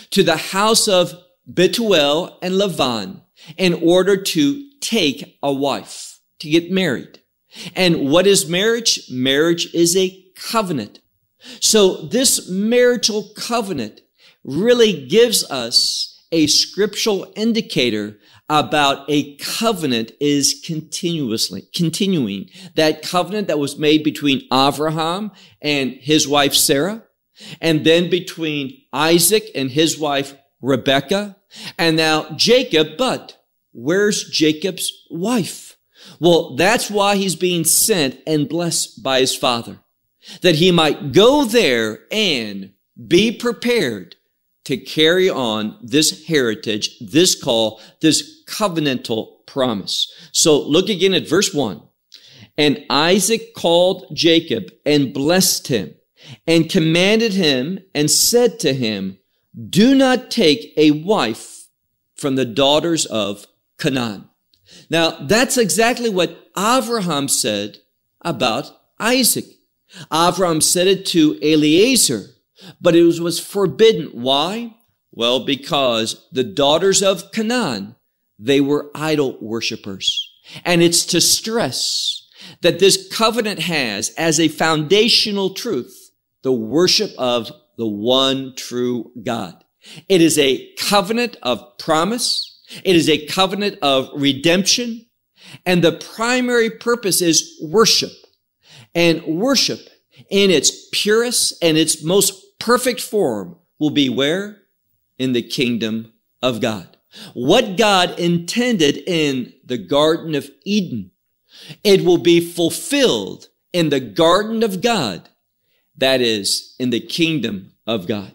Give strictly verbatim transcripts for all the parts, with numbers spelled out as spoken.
to the house of Bethuel and Lavan in order to take a wife, to get married. And what is marriage? Marriage is a covenant. So this marital covenant really gives us a scriptural indicator about a covenant is continuously continuing. That covenant that was made between Abraham and his wife Sarah, and then between Isaac and his wife Rebekah, and now Jacob. But where's Jacob's wife? Well, that's why he's being sent and blessed by his father, that he might go there and be prepared to carry on this heritage, this call, this covenantal promise. So look again at verse one. And Isaac called Jacob and blessed him and commanded him and said to him, do not take a wife from the daughters of Canaan. Now, that's exactly what Abraham said about Isaac. Abraham said it to Eliezer, but it was, was forbidden. Why? Well, because the daughters of Canaan, they were idol worshipers. And it's to stress that this covenant has as a foundational truth the worship of the one true God. It is a covenant of promise. It is a covenant of redemption. And the primary purpose is worship. And worship in its purest and its most perfect form will be where? In the kingdom of God. What God intended in the Garden of Eden, it will be fulfilled in the garden of God. That is, in the kingdom of God.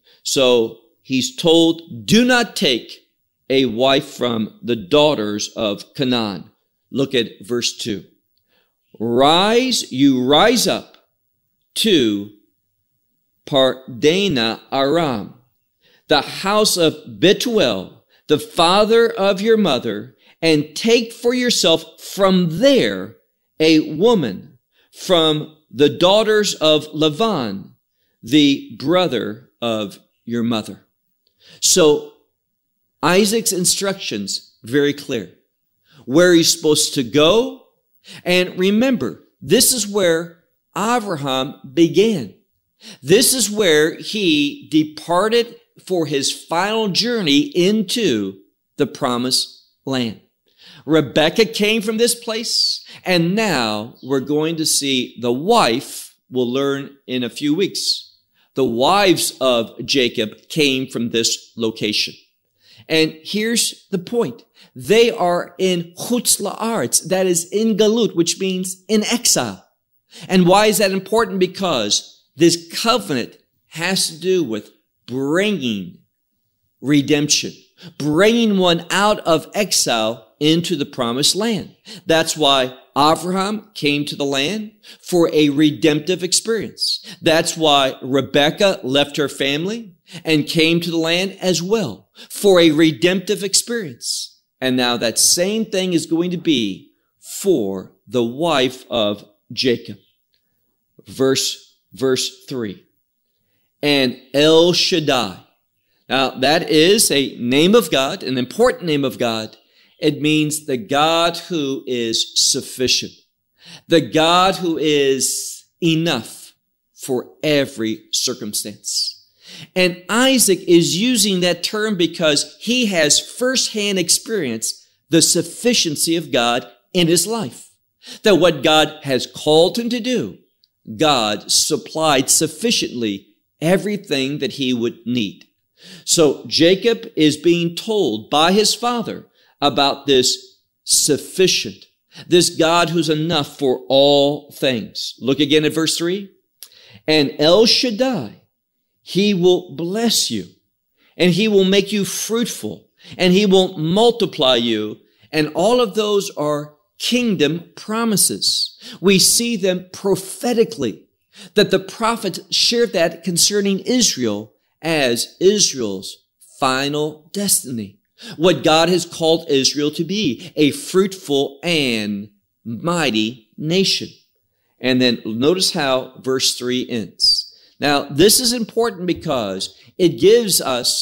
So he's told, do not take a wife from the daughters of Canaan. Look at verse two. Rise, you rise up to Pardana Aram, the house of Bethuel, the father of your mother, and take for yourself from there a woman from the daughters of Lavan, the brother of your mother. So Isaac's instructions, very clear. Where he's supposed to go. And remember, this is where Abraham began. This is where he departed for his final journey into the promised land. Rebekah came from this place, and now we're going to see the wife, we'll learn in a few weeks. The wives of Jacob came from this location. And here's the point. They are in Chutz La'aretz, that is in Galut, which means in exile. And why is that important? Because this covenant has to do with bringing redemption, bringing one out of exile into the promised land. That's why Abraham came to the land for a redemptive experience. That's why Rebekah left her family and came to the land as well for a redemptive experience. And now that same thing is going to be for the wife of Jacob. Verse, verse three. And El Shaddai. Now that is a name of God, an important name of God. It means the God who is sufficient. The God who is enough for every circumstance. And Isaac is using that term because he has firsthand experienced the sufficiency of God in his life. That what God has called him to do, God supplied sufficiently everything that he would need. So Jacob is being told by his father about this sufficient, this God who's enough for all things. Look again at verse three. And El Shaddai, he will bless you, and he will make you fruitful, and he will multiply you. And all of those are kingdom promises. We see them prophetically, that the prophet shared that concerning Israel as Israel's final destiny. What God has called Israel to be, a fruitful and mighty nation. And then notice how verse three ends. Now, this is important because it gives us